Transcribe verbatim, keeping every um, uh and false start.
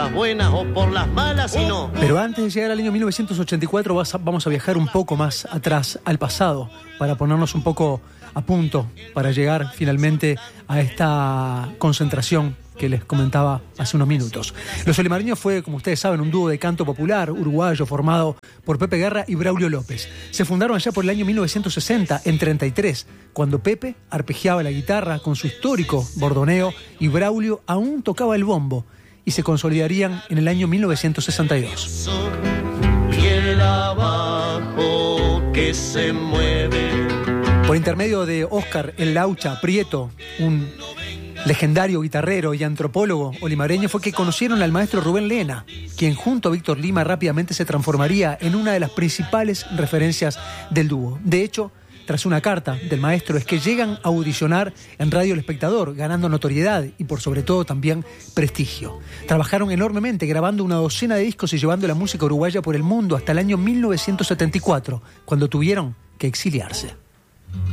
las buenas o por las malas, sino... Pero antes de llegar al año mil novecientos ochenta y cuatro vas a, vamos a viajar un poco más atrás, al pasado, para ponernos un poco a punto, para llegar finalmente a esta concentración que les comentaba hace unos minutos. Los Olimareños fue, como ustedes saben, un dúo de canto popular uruguayo formado por Pepe Guerra y Braulio López. Se fundaron allá por el año mil novecientos sesenta, en treinta y tres, cuando Pepe arpegiaba la guitarra con su histórico bordoneo y Braulio aún tocaba el bombo, y se consolidarían en el año mil novecientos sesenta y dos. Y el abajo que se mueve. Por intermedio de Óscar El Laucha Prieto, un legendario guitarrero y antropólogo olimareño, fue que conocieron al maestro Rubén Lena, quien junto a Víctor Lima rápidamente se transformaría en una de las principales referencias del dúo. De hecho, tras una carta del maestro es que llegan a audicionar en Radio El Espectador, ganando notoriedad y por sobre todo también prestigio. Trabajaron enormemente, grabando una docena de discos y llevando la música uruguaya por el mundo hasta el año mil novecientos setenta y cuatro, cuando tuvieron que exiliarse.